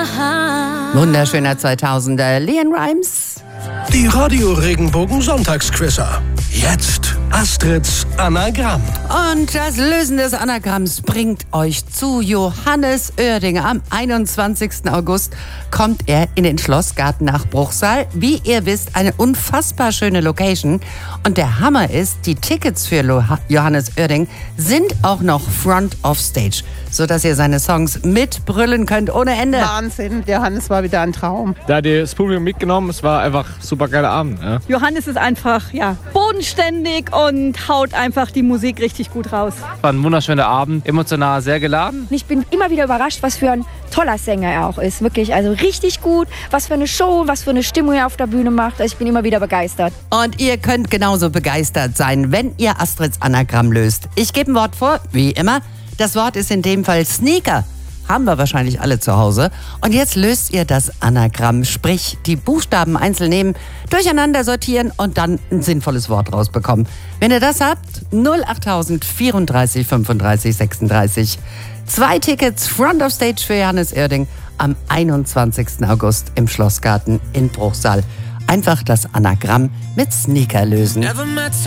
Wunderschöner 2000er. Leon Rimes. Die Radio-Regenbogen-Sonntagsquizzer. Jetzt Astrids Anagramm. Und das Lösen des Anagramms bringt euch zu Johannes Oerdinger. Am 21. August kommt er in den Schlossgarten nach Bruchsal. Wie ihr wisst, eine unfassbar schöne Location. Und der Hammer ist, die Tickets für Johannes Oerding sind auch noch Front of Stage, sodass ihr seine Songs mitbrüllen könnt ohne Ende. Wahnsinn, Johannes war wieder ein Traum. Da hat das Publikum mitgenommen, es war einfach super geiler Abend. Ja. Johannes ist einfach bodenständig und haut einfach die Musik richtig gut raus. War ein wunderschöner Abend, emotional sehr geladen. Ich bin immer wieder überrascht, was für ein toller Sänger er auch ist. Wirklich, also richtig gut. Was für eine Show, was für eine Stimmung er auf der Bühne macht. Also ich bin immer wieder begeistert. Und ihr könnt genauso begeistert sein, wenn ihr Astrids Anagramm löst. Ich gebe ein Wort vor, wie immer. Das Wort ist in dem Fall Sneaker. Haben wir wahrscheinlich alle zu Hause. Und jetzt löst ihr das Anagramm, sprich die Buchstaben einzeln nehmen, durcheinander sortieren und dann ein sinnvolles Wort rausbekommen. Wenn ihr das habt, 08000 34 35 36. 2 Tickets Front of Stage für Johannes Oerding am 21. August im Schlossgarten in Bruchsal. Einfach das Anagramm mit Sneaker lösen.